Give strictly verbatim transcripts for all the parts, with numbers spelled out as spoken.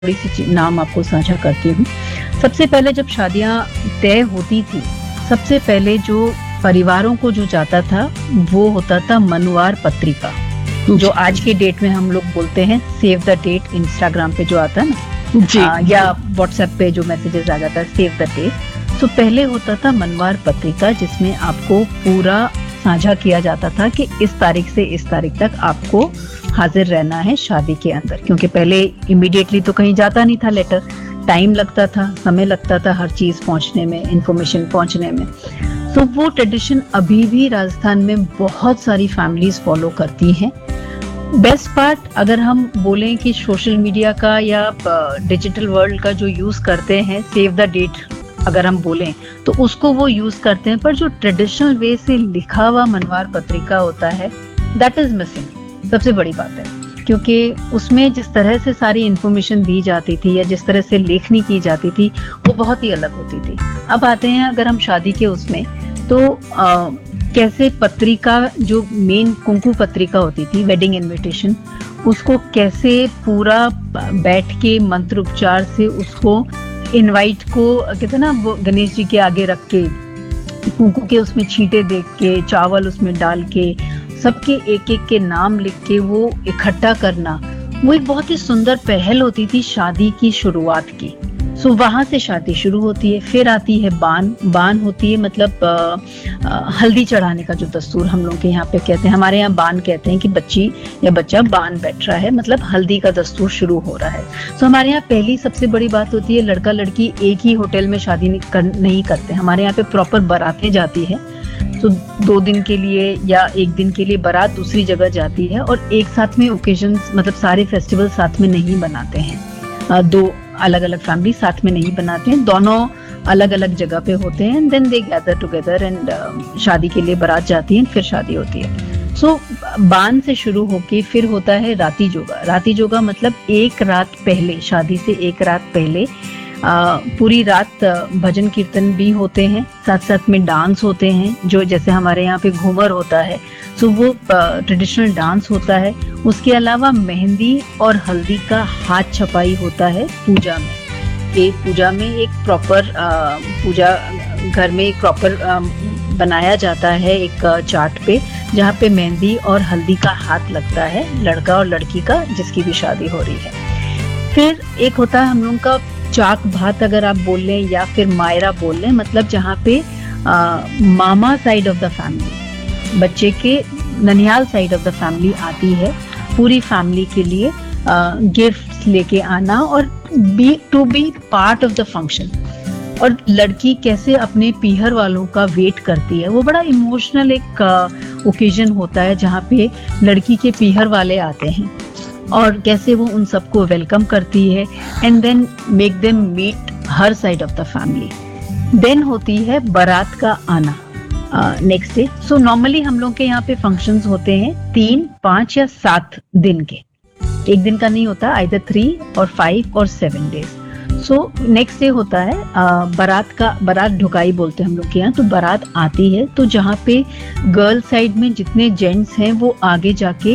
थोड़ी सी ची- नाम आपको साझा करती हूँ। सबसे पहले जब शादियां तय होती थी, सबसे पहले जो परिवारों को जो जाता था वो होता था मनुआर पत्रिका, जो आज के डेट में हम लोग बोलते हैं सेव द डेट। इंस्टाग्राम पे जो आता है ना, जी आ, या व्हाट्सएप पे जो मैसेजेस आ जाता है सेव द डेट। तो पहले होता था मनुआर पत्रिका, जिसमें आपको पूरा साझा किया जाता था कि इस तारीख से इस तारीख तक आपको हाजिर रहना है शादी के अंदर, क्योंकि पहले इमीडिएटली तो कहीं जाता नहीं था लेटर, टाइम लगता था, समय लगता था हर चीज पहुंचने में, इंफॉर्मेशन पहुंचने में। तो वो ट्रेडिशन अभी भी राजस्थान में बहुत सारी फैमिलीज फॉलो करती हैं। बेस्ट पार्ट अगर हम बोलें कि सोशल मीडिया का या डिजिटल वर्ल्ड का जो यूज करते हैं, सेव द डेट अगर हम बोलें तो उसको वो यूज करते हैं, पर जो ट्रेडिशनल वे से लिखा हुआ मनवार पत्रिका होता है दैट इज मिसिंग। सबसे बड़ी बात है, क्योंकि उसमें जिस तरह से सारी इंफॉर्मेशन दी जाती थी या जिस तरह से लेखनी की जाती थी वो बहुत ही अलग होती थी। अब आते हैं अगर हम शादी के उसमें, तो आ, कैसे पत्रिका, जो मेन कुंकू पत्रिका होती थी, वेडिंग इनविटेशन, उसको कैसे पूरा बैठ के मंत्र उपचार से उसको इनवाइट को कहते हैं ना, वो गणेश जी के आगे रख के कुंकू के उसमें छींटे देख के, चावल उसमें डाल के, सबके एक एक के नाम लिख के वो इकट्ठा करना, वो एक बहुत ही सुंदर पहल होती थी शादी की शुरुआत की। सो वहां से शादी शुरू होती है। फिर आती है बान। बान होती है मतलब आ, आ, हल्दी चढ़ाने का जो दस्तूर हम लोग के यहाँ पे कहते हैं, हमारे यहाँ बान कहते हैं कि बच्ची या बच्चा बान बैठ रहा है, मतलब हल्दी का दस्तूर शुरू हो रहा है। सो हमारे यहाँ पहली सबसे बड़ी बात होती है, लड़का लड़की एक ही होटल में शादी नहीं, कर, नहीं करते। हमारे यहाँ पे प्रॉपर बारातें जाती है, तो दो दिन के लिए या एक दिन के लिए बारात दूसरी जगह जाती है, और एक साथ में ओकेजन्स, मतलब सारे फेस्टिवल साथ में नहीं बनाते हैं। दो अलग अलग फैमिली साथ में नहीं बनाते हैं, दोनों अलग अलग जगह पे होते हैं, then they gather together and शादी के लिए बारात जाती है, फिर शादी होती है। सो so, बान से शुरू होके फिर होता है राती जोगा। राती जोगा मतलब एक रात पहले, शादी से एक रात पहले आ, पूरी रात भजन कीर्तन भी होते हैं, साथ साथ में डांस होते हैं, जो जैसे हमारे यहाँ पे घूमर होता है, सो वो ट्रेडिशनल डांस होता है। उसके अलावा मेहंदी और हल्दी का हाथ छपाई होता है पूजा में। एक पूजा में एक प्रॉपर पूजा घर में एक प्रॉपर बनाया जाता है एक चार्ट पे, जहाँ पे मेहंदी और हल्दी का हाथ लगता है, लड़का और लड़की का जिसकी भी शादी हो रही है। फिर एक होता है हम लोग का चाक भात, अगर आप बोल लें, या फिर मायरा बोल लें, मतलब जहाँ पे आ, मामा साइड ऑफ द फैमिली, बच्चे के ननिहाल साइड ऑफ द फैमिली आती है पूरी फैमिली के लिए गिफ्ट्स लेके आना और B to be part of the function. और लड़की कैसे अपने पीहर वालों का वेट करती है, वो बड़ा इमोशनल एक ओकेजन होता है जहाँ पे लड़की के पीहर वाले आते हैं और कैसे वो उन सबको वेलकम करती है, and then make them meet her side of the family. Then होती है बारात का आना नेक्स्ट डे। सो नॉर्मली हम लोग के यहाँ पे फंक्शंस होते हैं तीन, पांच या सात दिन के, एक दिन का नहीं होता, आइदर थ्री और फाइव और seven days. So next day होता है uh, बारात का, बारात ढुकाई बोलते हैं हम लोग के यहाँ। तो बारात आती है, तो जहाँ पे गर्ल साइड में जितने जेंट्स हैं वो आगे जाके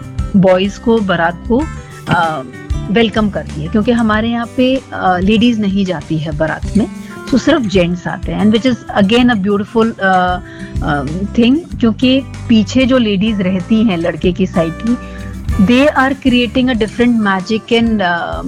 बॉयज को, बारात को वेलकम uh, करती है, क्योंकि हमारे यहाँ पे लेडीज uh, नहीं जाती है बारात में, तो सिर्फ जेंट्स आते हैं, and which is again a beautiful thing, क्योंकि पीछे जो लेडीज रहती हैं लड़के की साइड की, they are creating a different magic and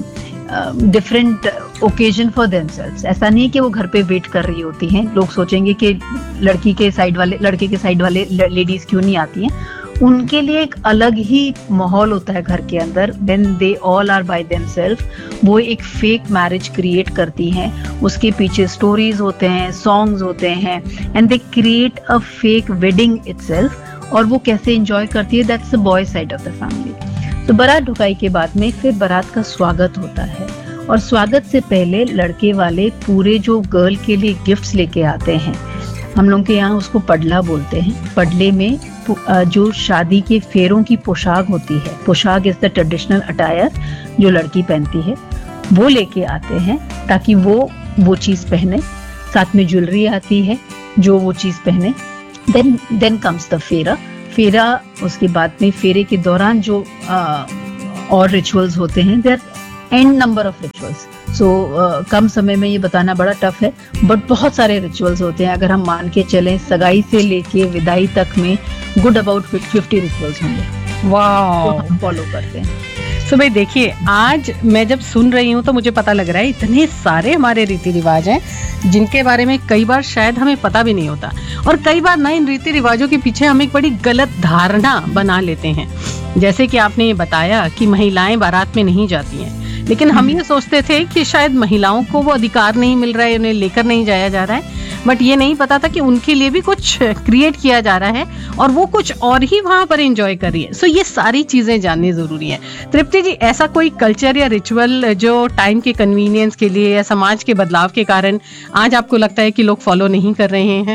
different occasion for themselves. ऐसा नहीं है कि वो घर पे वेट कर रही होती हैं, लोग सोचेंगे कि लड़की के साइड वाले, लड़के के साइड वाले लेडीज क्यों नहीं आती हैं, उनके लिए एक अलग ही माहौल होता है घर के अंदर। When they all are bye themselves, वो एक फेक मैरिज क्रिएट करती हैं, उसके पीछे स्टोरीज होते हैं, सॉन्ग्स होते हैं, and they create a fake wedding itself. और वो कैसे एंजॉय करती है, that's the boy side of the family. तो बारात ढुकाई के बाद में फिर बारात का स्वागत होता है, और स्वागत से पहले लड़के वाले पूरे जो गर्ल के लिए गिफ्ट्स लेके आते हैं, हम लोग के यहाँ उसको पडला बोलते हैं। पडले में जो शादी के फेरों की पोशाक होती है, पोशाक इज द ट्रेडिशनल अटायर जो लड़की पहनती है, वो लेके आते हैं ताकि वो वो चीज पहने। साथ में ज्वेलरी आती है जो वो चीज पहने। देन देन कम्स द फेरा। फेरा उसके बाद में, फेरे के दौरान जो आ, और रिचुअल्स होते हैं, they are and number of rituals. सो कम समय में ये बताना बड़ा टफ है, बट बहुत सारे रिचुअल्स होते हैं। अगर हम मान के चलें सगाई से लेके विदाई तक में गुड अबाउट फिफ्टी रिचुअल्स होंगे वाह, जो हम फॉलो करते हैं। तो भाई देखिए, आज मैं जब सुन रही हूँ तो मुझे पता लग रहा है इतने सारे हमारे रीति रिवाज हैं जिनके बारे में कई बार शायद हमें पता भी नहीं होता, और कई बार ना इन रीति रिवाजों के पीछे हम एक बड़ी गलत धारणा बना लेते हैं। जैसे कि आपने ये बताया कि महिलाएं बारात में नहीं जाती हैं, लेकिन हम ये सोचते थे कि शायद महिलाओं को वो अधिकार नहीं मिल रहा है, उन्हें लेकर नहीं जाया जा रहा है, बट ये नहीं पता था कि उनके लिए भी कुछ क्रिएट किया जा रहा है और वो कुछ और ही वहां पर एंजॉय कर रही है। सो ये सारी चीजें जाननी जरूरी है। तृप्ति जी, ऐसा कोई कल्चर या रिचुअल जो टाइम के कन्वीनियंस के लिए या समाज के बदलाव के कारण आज आपको लगता है कि लोग फॉलो नहीं कर रहे हैं?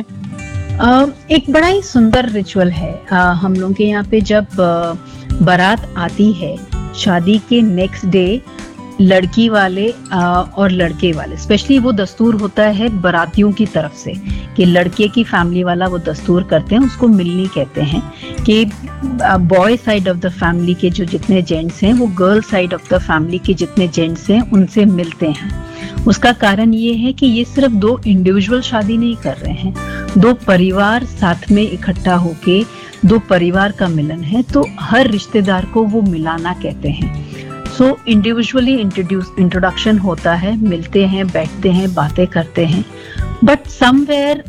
uh, एक बड़ा ही सुंदर रिचुअल है। uh, हम लोग के यहाँ पे जब uh, बारात आती है, शादी के नेक्स्ट डे लड़की वाले और लड़के वाले, स्पेशली वो दस्तूर होता है बरातियों की तरफ से कि लड़के की फैमिली वाला वो दस्तूर करते हैं, उसको मिलनी कहते हैं, कि boy side of the family के जो जितने जेंट्स हैं वो girl side of the family के जितने जेंट्स हैं उनसे मिलते हैं। उसका कारण ये है कि ये सिर्फ दो इंडिविजुअल शादी नहीं कर रहे हैं, दो परिवार साथ में इकट्ठा होके दो परिवार का मिलन है, तो हर रिश्तेदार को वो मिलाना कहते हैं। सो इंडिविजुअली इंट्रोड्यूस इंट्रोडक्शन होता है, मिलते हैं, बैठते हैं, बातें करते हैं, बट समवेयर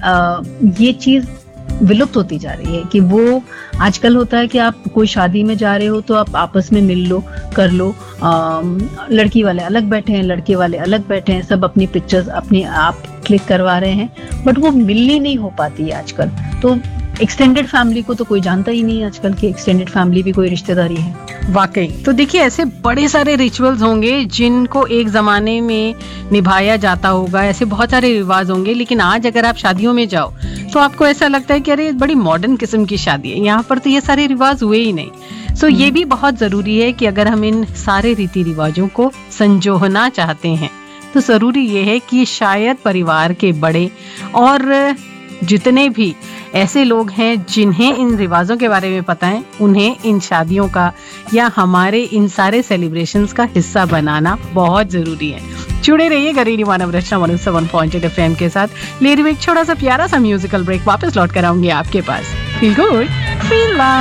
ये चीज विलुप्त होती जा रही है कि वो आजकल होता है कि आप कोई शादी में जा रहे हो तो आप आपस में मिल लो, कर लो, आ, लड़की वाले अलग बैठे हैं, लड़के वाले अलग बैठे हैं, सब अपनी पिक्चर्स अपने आप क्लिक करवा रहे हैं, बट वो मिलनी नहीं हो पाती है आजकल। तो एक्सटेंडेड फैमिली को तो कोई जानता ही नहीं आजकल की एक्सटेंडेड फैमिली भी कोई रिश्तेदारी है। वाकई, तो देखिए ऐसे बड़े सारे रिचुअल्स होंगे जिनको एक जमाने में निभाया जाता होगा, ऐसे बहुत सारे रिवाज होंगे, लेकिन आज अगर आप शादियों में जाओ तो आपको ऐसा लगता है कि अरे बड़ी मॉडर्न किस्म की शादी है, यहाँ पर तो ये सारे रिवाज हुए ही नहीं। सो ये भी बहुत जरूरी है कि अगर हम इन सारे रीति रिवाजों को संजोना चाहते हैं तो जरूरी ये है कि शायद परिवार के बड़े और जितने भी ऐसे लोग हैं जिन्हें इन रिवाजों के बारे में पता है, उन्हें इन शादियों का या हमारे इन सारे सेलिब्रेशंस का हिस्सा बनाना बहुत जरूरी है। जुड़े रहिए गरीबी मानव रचना one O seven point eight F M के साथ। ले रही हूं एक छोटा सा प्यारा सा म्यूजिकल ब्रेक, वापस लौट कर आऊंगी आपके पास। Feel good, feel